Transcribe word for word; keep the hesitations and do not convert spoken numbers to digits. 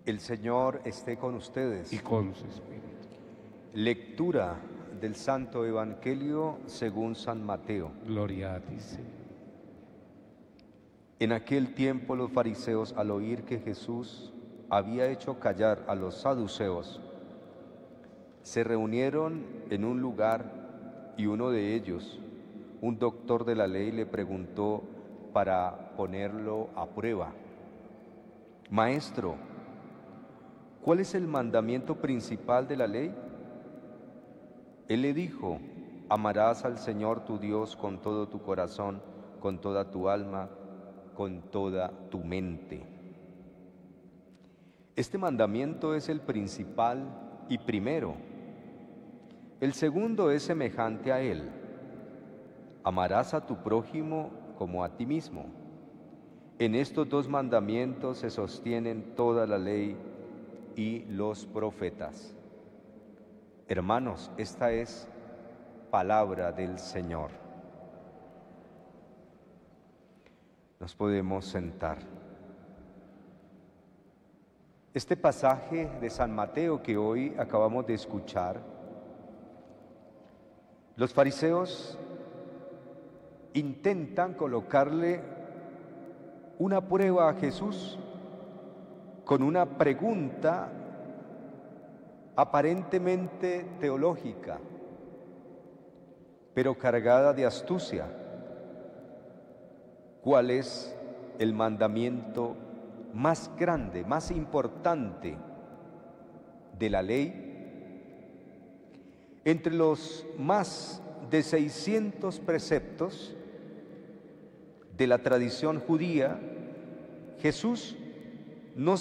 El Señor esté con ustedes. y con su espíritu. Lectura del Santo Evangelio según San Mateo. Gloria a ti, Señor. En aquel tiempo los fariseos, al oír que Jesús había hecho callar a los saduceos, se reunieron en un lugar y uno de ellos, un doctor de la ley, le preguntó para ponerlo a prueba: Maestro, ¿cuál es el mandamiento principal de la ley? Él le dijo: amarás al Señor tu Dios con todo tu corazón, con toda tu alma, con toda tu mente. Este mandamiento es el principal y primero. El segundo es semejante a él: amarás a tu prójimo como a ti mismo. En estos dos mandamientos se sostienen toda la ley y los profetas. Hermanos, esta es palabra del Señor. Nos podemos sentar. Este pasaje de San Mateo que hoy acabamos de escuchar, los fariseos intentan colocarle una prueba a Jesús con una pregunta aparentemente teológica, pero cargada de astucia. ¿Cuál es el mandamiento más grande, más importante de la ley? Entre los más de seiscientos preceptos de la tradición judía, Jesús no